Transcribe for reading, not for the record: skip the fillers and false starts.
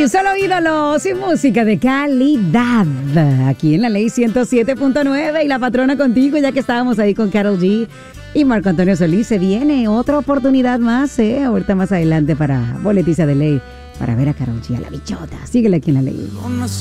Sí, solo ídolos y música de calidad. Aquí en la Ley 107.9 y la patrona contigo, ya que estábamos ahí con Karol G y Marco Antonio Solís. Se viene otra oportunidad más, ahorita más adelante para Boletiza de Ley, para ver a Karol G, a la bichota. Síguele aquí en la Ley.